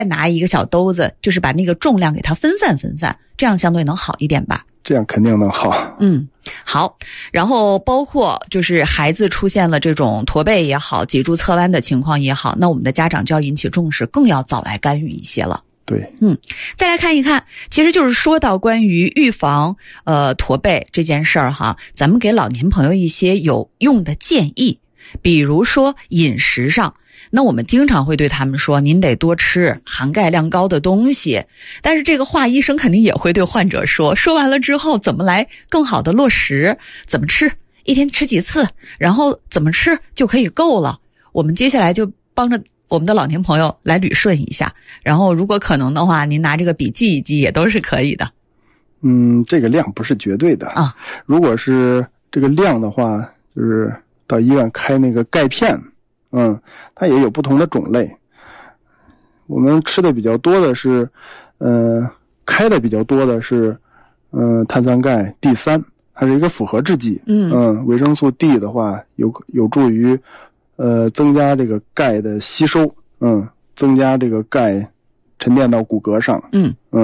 拿一个小兜子，就是把那个重量给它分散分散，这样相对能好一点吧。 这样肯定能好。 好。然后包括就是孩子出现了这种驼背也好，脊柱侧弯的情况也好，那我们的家长就要引起重视，更要早来干预一些了。 对。 再来看一看，其实就是说到关于预防驼背这件事儿哈，咱们给老年朋友一些有用的建议。比如说饮食上，那我们经常会对他们说，您得多吃含钙量高的东西。但是这个话医生肯定也会对患者说，说完了之后怎么来更好的落实，怎么吃，一天吃几次，然后怎么吃就可以够了。我们接下来就帮着我们的老年朋友来捋顺一下，然后如果可能的话，您拿这个笔记一记也都是可以的。 这个量不是绝对的啊。 如果是这个量的话，就是到医院开那个钙片，它也有不同的种类。我们吃的比较多的是，开的比较多的是，碳酸钙 D3， 它是一个复合制剂。维生素 D 的话，有助于，增加这个钙的吸收，增加这个钙沉淀到骨骼上。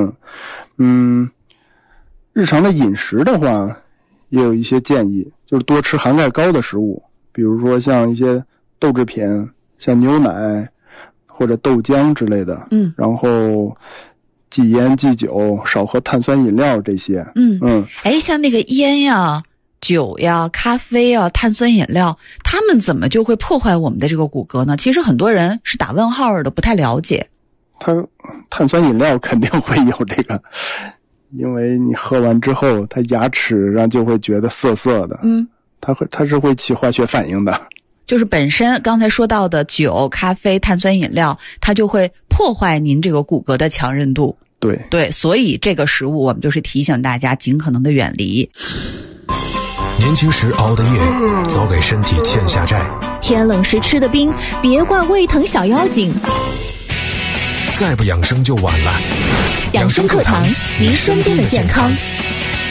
日常的饮食的话，也有一些建议，就是多吃含钙高的食物。比如说像一些豆制品，像牛奶或者豆浆之类的，然后忌烟忌酒，少喝碳酸饮料这些。 像那个烟呀、酒呀、咖啡呀、碳酸饮料，它们怎么就会破坏我们的这个骨骼呢？其实很多人是打问号的，不太了解。 碳酸饮料肯定会有这个，因为你喝完之后，它牙齿上就会觉得涩涩的。它是会起化学反应的。 就是本身刚才说到的酒、咖啡、碳酸饮料，它就会破坏您这个骨骼的强韧度。 对， 所以这个食物我们就是提醒大家尽可能的远离。 年轻时熬的夜，早给身体欠下债。 天冷时吃的冰，别怪胃疼小妖精。 再不养生就晚了。 养生课堂，您身边的健康。